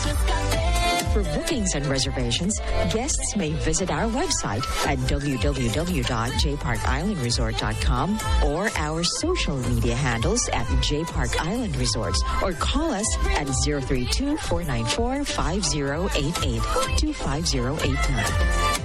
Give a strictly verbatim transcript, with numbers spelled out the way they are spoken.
For bookings and reservations, guests may visit our website at w w w dot j park island resort dot com or our social media handles at J Park Island Resorts, or call us at zero three two, four nine four, five zero eight eight, two five zero eight nine.